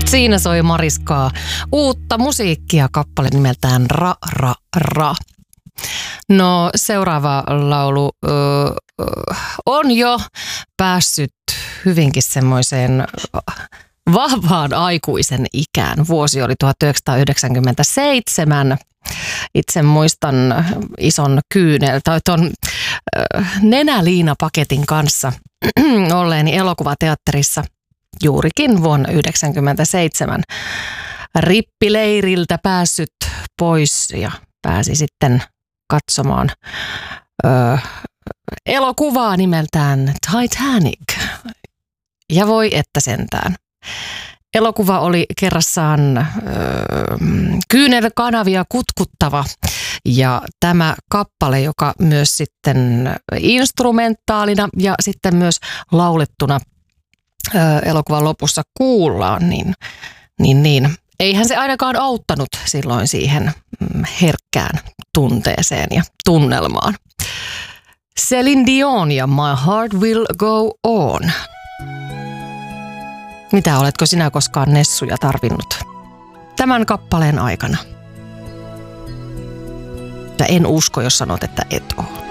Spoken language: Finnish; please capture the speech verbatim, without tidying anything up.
Siinä soi Mariskaa uutta musiikkia, kappale nimeltään Ra Ra Ra. No seuraava laulu ö, ö, on jo päässyt hyvinkin semmoiseen vahvaan aikuisen ikään. Vuosi oli tuhatyhdeksänsataayhdeksänkymmentäseitsemän. Itse muistan ison kyynel tai ton ö, nenäliinapaketin kanssa olleeni elokuvateatterissa juurikin vuonna yhdeksänkymmentäseitsemän. Rippileiriltä päässyt pois ja pääsi sitten katsomaan ö, elokuvaa nimeltään Titanic. Ja voi että sentään. Elokuva oli kerrassaan ö, kyynelkanavia kutkuttava ja tämä kappale, joka myös sitten instrumentaalina ja sitten myös laulettuna ö, elokuvan lopussa kuullaan, niin, niin, niin eihän se ainakaan auttanut silloin siihen herkkään tunteeseen ja tunnelmaan. Celine Dion ja My Heart Will Go On. Mitä oletko sinä koskaan nessuja tarvinnut tämän kappaleen aikana? Ja en usko, jos sanot, että et ole.